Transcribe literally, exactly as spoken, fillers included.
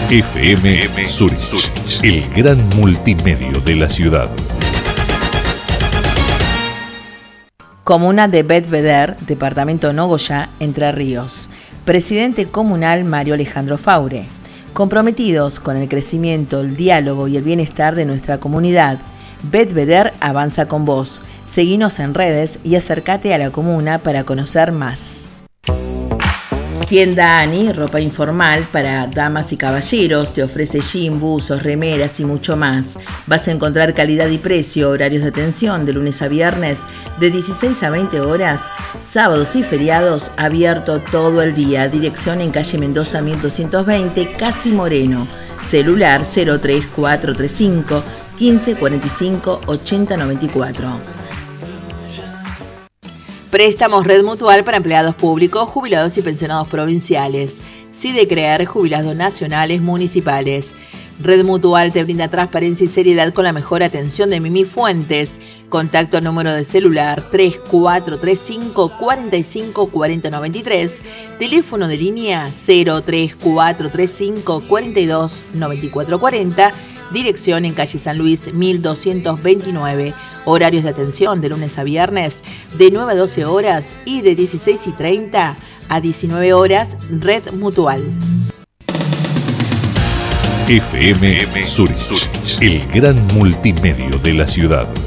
F M Zurich, el gran multimedio de la ciudad. Comuna de Belvedere, departamento Nogoyá, Entre Ríos. Presidente comunal Mario Alejandro Faure. Comprometidos con el crecimiento, el diálogo y el bienestar de nuestra comunidad. Belvedere avanza con vos. Seguinos en redes y acércate a la comuna para conocer más. Tienda Ani, ropa informal para damas y caballeros, te ofrece jean, buzos, remeras y mucho más. Vas a encontrar calidad y precio, horarios de atención de lunes a viernes de dieciséis a veinte horas, sábados y feriados abierto todo el día. Dirección en calle Mendoza mil doscientos veinte, Casi Moreno. Celular cero tres cuatro tres cinco, quince cuarenta y cinco, ochenta noventa y cuatro. Préstamos Red Mutual para empleados públicos, jubilados y pensionados provinciales. SIDECREAR, jubilados nacionales municipales. Red Mutual te brinda transparencia y seriedad con la mejor atención de Mimi Fuentes. Contacto al número de celular tres cuatro tres cinco, cuarenta y cinco, cuarenta noventa y tres. Teléfono de línea cero tres cuatro tres cinco, cuarenta y dos, noventa y cuatro cuarenta. Dirección en calle San Luis mil doscientos veintinueve. Horarios de atención de lunes a viernes de nueve a doce horas y de dieciséis y treinta a diecinueve horas. Red Mutual. F M Zurich, el gran multimedio de la ciudad.